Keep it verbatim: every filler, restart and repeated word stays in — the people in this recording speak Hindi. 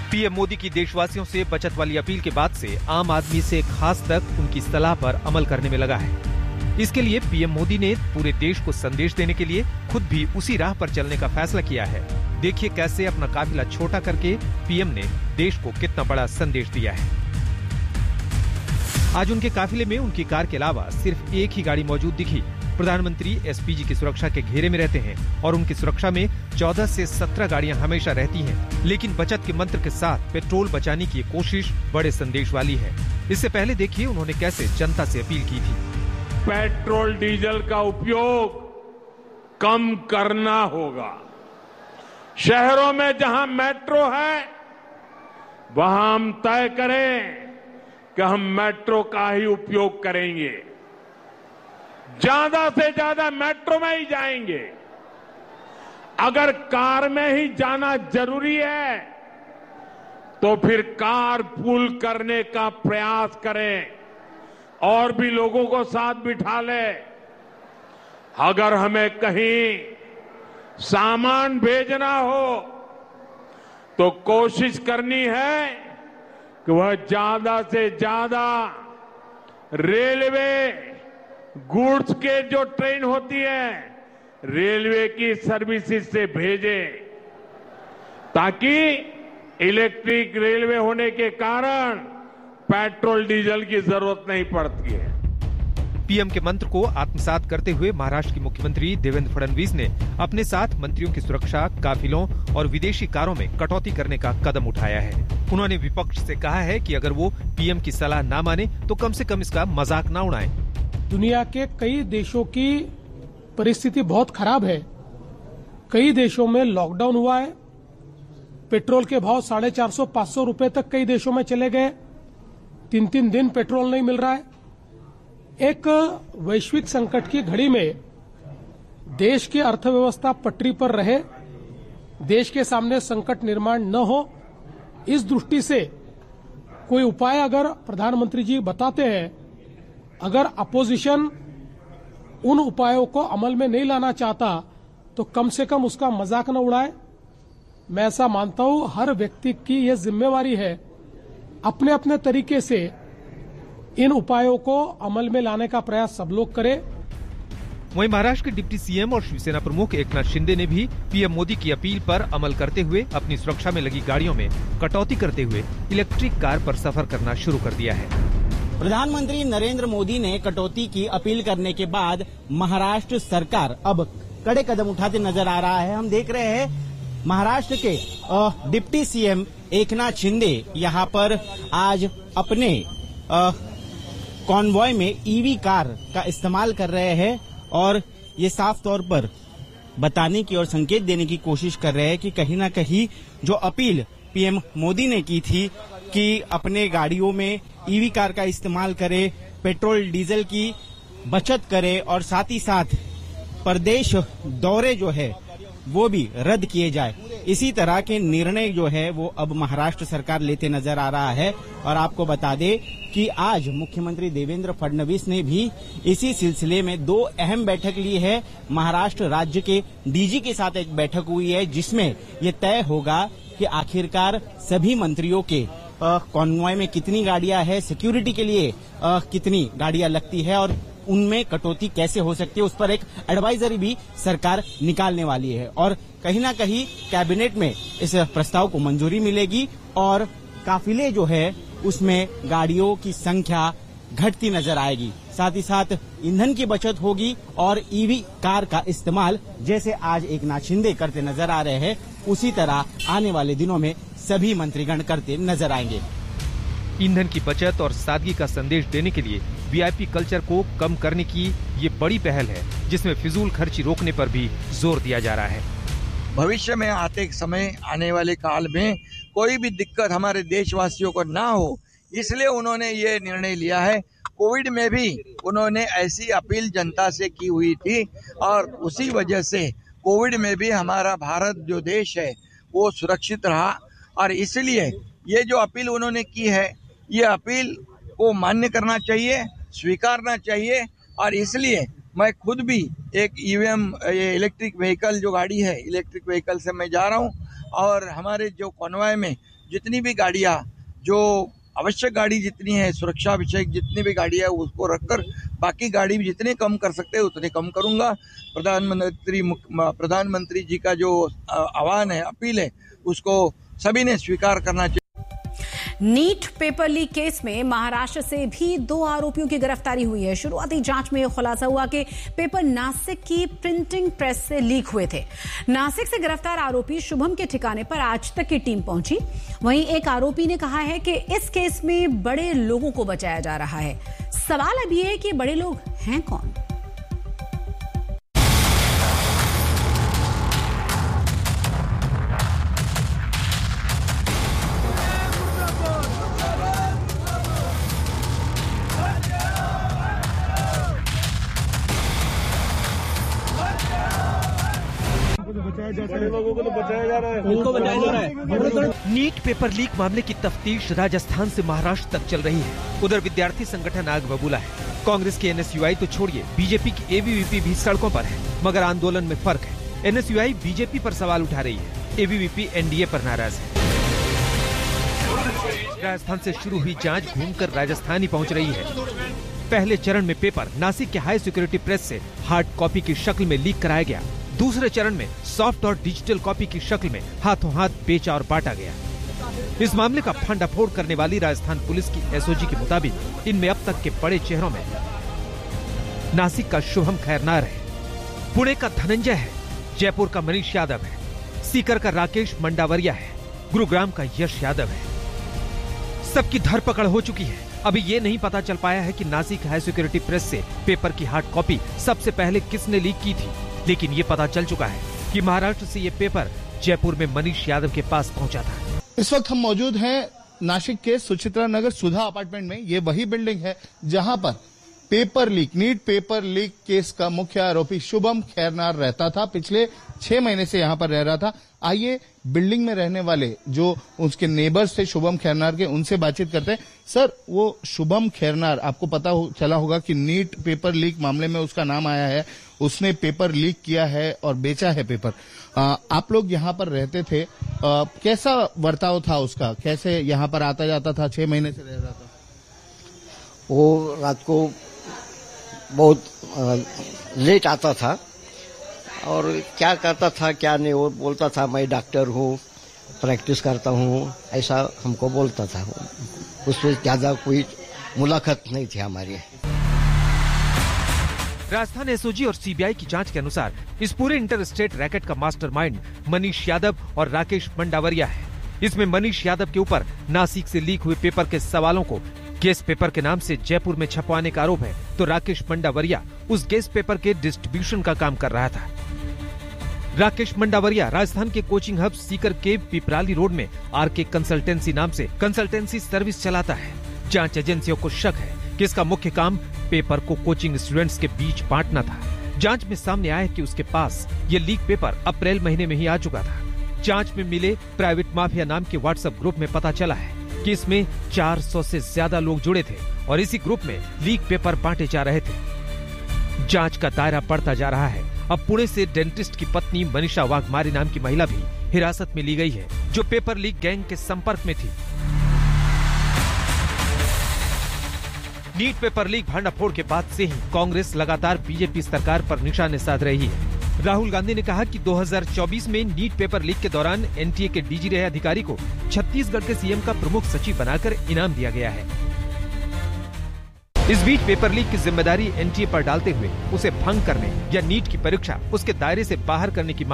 पीएम मोदी की देशवासियों से बचत वाली अपील के बाद से आम आदमी से खास तक उनकी सलाह पर अमल करने में लगा है। इसके लिए पीएम मोदी ने पूरे देश को संदेश देने के लिए खुद भी उसी राह पर चलने का फैसला किया है। देखिए कैसे अपना काफिला छोटा करके पीएम ने देश को कितना बड़ा संदेश दिया है। आज उनके काफिले में उनकी कार के अलावा सिर्फ एक ही गाड़ी मौजूद दिखी। प्रधानमंत्री एसपीजी की सुरक्षा के घेरे में रहते हैं और उनकी सुरक्षा में चौदह से सत्रह गाड़ियां हमेशा रहती हैं। लेकिन बचत के मंत्र के साथ पेट्रोल बचाने की कोशिश बड़े संदेश वाली है। इससे पहले देखिए उन्होंने कैसे जनता से अपील की थी। पेट्रोल डीजल का उपयोग कम करना होगा। शहरों में जहां मेट्रो है वहां हम तय करें कि हम मेट्रो का ही उपयोग करेंगे, ज्यादा से ज्यादा मेट्रो में ही जाएंगे। अगर कार में ही जाना जरूरी है तो फिर कार पूल करने का प्रयास करें और भी लोगों को साथ बिठा ले। अगर हमें कहीं सामान भेजना हो तो कोशिश करनी है कि वह ज्यादा से ज्यादा रेलवे गुड्स के जो ट्रेन होती है रेलवे की सर्विसेज से भेजे, ताकि इलेक्ट्रिक रेलवे होने के कारण पेट्रोल डीजल की जरूरत नहीं पड़ती है। पीएम के मंत्र को आत्मसात करते हुए महाराष्ट्र के मुख्यमंत्री देवेंद्र फडणवीस ने अपने साथ मंत्रियों की सुरक्षा, काफिलों और विदेशी कारों में कटौती करने का कदम उठाया है। उन्होंने विपक्ष से कहा है कि अगर वो पीएम की सलाह ना माने तो कम से कम इसका मजाक ना उड़ाएं। दुनिया के कई देशों की परिस्थिति बहुत खराब है। कई देशों में लॉकडाउन हुआ है। पेट्रोल के भाव साढ़े चार सौ पांच सौ रुपए तक कई देशों में चले गए। तीन तीन दिन पेट्रोल नहीं मिल रहा है। एक वैश्विक संकट की घड़ी में देश की अर्थव्यवस्था पटरी पर रहे, देश के सामने संकट निर्माण न हो, इस दृष्टि से कोई उपाय अगर प्रधानमंत्री जी बताते हैं, अगर अपोजिशन उन उपायों को अमल में नहीं लाना चाहता तो कम से कम उसका मजाक न उड़ाए। मैं ऐसा मानता हूं हर व्यक्ति की यह जिम्मेवारी है अपने अपने तरीके से इन उपायों को अमल में लाने का प्रयास सब लोग करें। वहीं महाराष्ट्र के डिप्टी सीएम और शिवसेना प्रमुख एकनाथ शिंदे ने भी पीएम मोदी की अपील पर अमल करते हुए अपनी सुरक्षा में लगी गाड़ियों में कटौती करते हुए इलेक्ट्रिक कार पर सफर करना शुरू कर दिया है। प्रधानमंत्री नरेंद्र मोदी ने कटौती की अपील करने के बाद महाराष्ट्र सरकार अब कड़े कदम उठाते नजर आ रहा है। हम देख रहे हैं महाराष्ट्र के डिप्टी सीएम एकनाथ शिंदे यहाँ पर आज अपने कॉन्वॉय में ईवी कार का इस्तेमाल कर रहे हैं और ये साफ तौर पर बताने की और संकेत देने की कोशिश कर रहे हैं कि कहीं ना कहीं जो अपील पीएम मोदी ने की थी कि अपने गाड़ियों में ईवी कार का इस्तेमाल करें, पेट्रोल डीजल की बचत करें और साथ ही साथ प्रदेश दौरे जो है वो भी रद्द किए जाए, इसी तरह के निर्णय जो है वो अब महाराष्ट्र सरकार लेते नजर आ रहा है। और आपको बता दें कि आज मुख्यमंत्री देवेंद्र फडणवीस ने भी इसी सिलसिले में दो अहम बैठक ली है। महाराष्ट्र राज्य के डीजी के साथ एक बैठक हुई है जिसमें ये तय होगा कि आखिरकार सभी मंत्रियों के कॉन्वॉय में कितनी गाड़ियां हैं, सिक्योरिटी के लिए आ, कितनी गाड़ियां लगती है और उनमें कटौती कैसे हो सकती है, उस पर एक एडवाइजरी भी सरकार निकालने वाली है। और कहीं ना कहीं कैबिनेट में इस प्रस्ताव को मंजूरी मिलेगी और काफिले जो है उसमें गाड़ियों की संख्या घटती नजर आएगी। साथ ही साथ ईंधन की बचत होगी और ईवी कार का इस्तेमाल जैसे आज एकनाथ शिंदे करते नजर आ रहे हैं उसी तरह आने वाले दिनों में सभी मंत्रीगण करते नजर आएंगे। ईंधन की बचत और सादगी का संदेश देने के लिए वीआईपी कल्चर को कम करने की ये बड़ी पहल है जिसमें फिजूल खर्ची रोकने पर भी जोर दिया जा रहा है। भविष्य में आते समय आने वाले काल में कोई भी दिक्कत हमारे देशवासियों को ना हो, इसलिए उन्होंने ये निर्णय लिया है। कोविड में भी उन्होंने ऐसी अपील जनता से की हुई थी और उसी वजह से कोविड में भी हमारा भारत जो देश है वो सुरक्षित रहा और इसलिए ये जो अपील उन्होंने की है ये अपील को मान्य करना चाहिए, स्वीकारना चाहिए। और इसलिए मैं खुद भी एक ईवीएम ये इलेक्ट्रिक व्हीकल जो गाड़ी है इलेक्ट्रिक व्हीकल से मैं जा रहा हूँ और हमारे जो कॉन्वॉय में जितनी भी गाड़ियां, जो आवश्यक गाड़ी जितनी है, सुरक्षा विषयक जितनी भी गाड़ी है उसको रखकर बाकी गाड़ी भी जितने कम कर सकते हैं उतने कम करूंगा। प्रधानमंत्री प्रधानमंत्री जी का जो आह्वान है, अपील है, उसको सभी ने स्वीकार करना चाहिए। नीट पेपर लीक केस में महाराष्ट्र से भी दो आरोपियों की गिरफ्तारी हुई है। शुरुआती जांच में खुलासा हुआ कि पेपर नासिक की प्रिंटिंग प्रेस से लीक हुए थे। नासिक से गिरफ्तार आरोपी शुभम के ठिकाने पर आज तक की टीम पहुंची। वहीं एक आरोपी ने कहा है कि इस केस में बड़े लोगों को बचाया जा रहा है। सवाल अब यह है कि बड़े लोग हैं कौन? बड़े लोगों को तो बचाया जा रहा है, उनको बचाया जा रहा है। नीट पेपर लीक मामले की तफ्तीश राजस्थान से महाराष्ट्र तक चल रही है। उधर विद्यार्थी संगठन आग बबूला है। कांग्रेस की एनएसयूआई तो छोड़िए, बीजेपी की एबीवीपी भी सड़कों पर है, मगर आंदोलन में फर्क है। एनएसयूआई बीजेपी पर सवाल उठा रही है, एबीवीपी एनडीए पर नाराज है। राजस्थान से शुरू हुई जांच घूमकर राजस्थान ही पहुंच रही है। पहले चरण में पेपर नासिक के हाई सिक्योरिटी प्रेस से हार्ड कॉपी की शक्ल में लीक कराया गया। दूसरे चरण में सॉफ्ट और डिजिटल कॉपी की शक्ल में हाथों हाथ बेचा और बांटा गया। इस मामले का भंडाफोड़ करने वाली राजस्थान पुलिस की एसओजी के मुताबिक इनमें अब तक के बड़े चेहरों में नासिक का शुभम खैरनार है, पुणे का धनंजय है, जयपुर का मनीष यादव है, सीकर का राकेश मंडावरिया है, गुरुग्राम का यश यादव है। सबकी धरपकड़ हो चुकी है। अभी ये नहीं पता चल पाया है कि नासिक हाई सिक्योरिटी प्रेस से पेपर की हार्ड कॉपी सबसे पहले किसने लीक की थी, लेकिन ये पता चल चुका है कि महाराष्ट्र से ये पेपर जयपुर में मनीष यादव के पास पहुंचा था। इस वक्त हम मौजूद हैं नासिक के सुचित्रा नगर सुधा अपार्टमेंट में। ये वही बिल्डिंग है जहां पर paper leak, NEET paper leak case का मुख्य आरोपी शुभम खैरनार रहता था। पिछले छह महीने से यहां पर रह रहा था। आइए बिल्डिंग में रहने वाले जो उसके नेबर्स थे शुभम खैरनार के, उनसे बातचीत करते हैं। सर, वो शुभम खैरनार, आपको पता हो, चला होगा कि नीट पेपर लीक मामले में उसका नाम आया है, उसने पेपर लीक किया है और बेचा है पेपर। आ, आप लोग यहाँ पर रहते थे, आ, कैसा बर्ताव था उसका? कैसे यहाँ पर आता जाता था? छह महीने से रह रहा था। वो रात को बहुत लेट आता था और क्या करता था क्या नहीं, वो बोलता था मैं डॉक्टर हूँ, प्रैक्टिस करता हूँ, ऐसा हमको बोलता था। उससे ज्यादा कोई मुलाकात नहीं थी हमारी। राजस्थान एसओजी और सीबीआई की जांच के अनुसार इस पूरे इंटर स्टेट रैकेट का मास्टरमाइंड मनीष यादव और राकेश मंडावरिया है। इसमें मनीष यादव के ऊपर नासिक से लीक हुए पेपर के सवालों को गेस पेपर के नाम से जयपुर में छपवाने का आरोप है, तो राकेश मंडावरिया उस गेस पेपर के डिस्ट्रीब्यूशन का काम कर रहा था। राकेश मंडावरिया राजस्थान के कोचिंग हब सीकर के पिपराली रोड में आरके कंसल्टेंसी नाम से कंसल्टेंसी सर्विस चलाता है। जांच एजेंसियों को शक है कि इसका मुख्य काम पेपर को कोचिंग स्टूडेंट्स के बीच बांटना था। जांच में सामने आया कि उसके पास ये लीक पेपर अप्रैल महीने में ही आ चुका था। जांच में मिले प्राइवेट माफिया नाम के व्हाट्सएप ग्रुप में पता चला है कि इसमें चार सौ से ज्यादा लोग जुड़े थे और इसी ग्रुप में लीक पेपर बांटे जा रहे थे। जांच का दायरा बढ़ता जा रहा है। अब पुणे से डेंटिस्ट की पत्नी मनीषा वाघमारे नाम की महिला भी हिरासत में ली गई है, जो पेपर लीक गैंग के संपर्क में थी। नीट पेपर लीक भंडाफोड़ के बाद से ही कांग्रेस लगातार बीजेपी सरकार पर निशाने साध रही है। राहुल गांधी ने कहा कि दो हज़ार चौबीस में नीट पेपर लीक के दौरान एनटीए के डीजी रहे अधिकारी को छत्तीसगढ़ के सीएम का प्रमुख सचिव बनाकर इनाम दिया गया है। इस बीच पेपर लीक की जिम्मेदारी एनटीए पर डालते हुए उसे भंग करने या नीट की परीक्षा उसके दायरे से बाहर करने की